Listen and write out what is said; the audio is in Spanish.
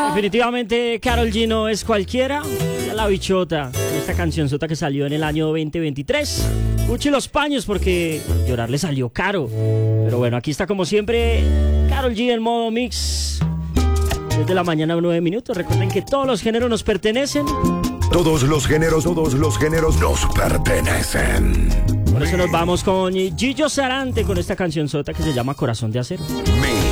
Definitivamente Karol G no es cualquiera. La bichota, esta cancionzota que salió en el año 2023. Escuche los paños porque llorar le salió caro. Pero bueno, aquí está como siempre Karol G en modo mix. Desde la mañana 9 minutos. Recuerden que todos los géneros nos pertenecen. Todos los géneros nos pertenecen. Por eso nos vamos con Gillo Sarante con esta cancionzota que se llama Corazón de Acero.